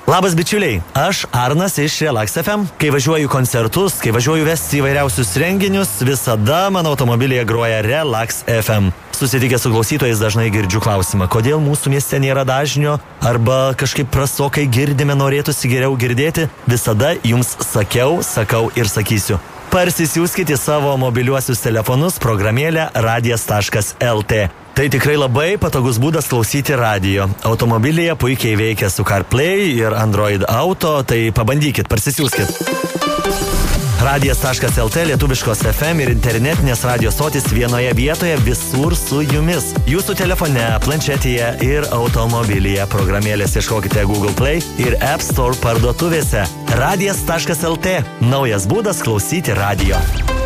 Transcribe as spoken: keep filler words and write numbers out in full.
Labas bičiuliai, aš Arnas iš Relax F M. Kai važiuoju koncertus, kai važiuoju vesti įvairiausius renginius, visada mano automobilyje groja Relax F M. Susitikęs su klausytojais dažnai girdžiu klausimą, kodėl mūsų mieste nėra dažnio, arba kažkaip prastokai girdime, norėtųsi geriau girdėti. Visada jums sakiau, sakau ir sakysiu. Parsisiųskite savo mobiliuosius telefonus programėlę radijas taškas el tė. Tai tikrai labai patogus būdas klausyti radijo. Automobilyje puikiai veikia su CarPlay ir Android Auto, tai pabandykit, parsisiųskit. radijas taškas el tė, lietuviškos F M ir internetinės radijos stotis vienoje vietoje, visur su jumis. Jūsų telefone, planšetėje ir automobilyje. Programėlės ieškokite Google Play ir App Store parduotuvėse. radijas taškas el tė. Naujas būdas klausyti radijo.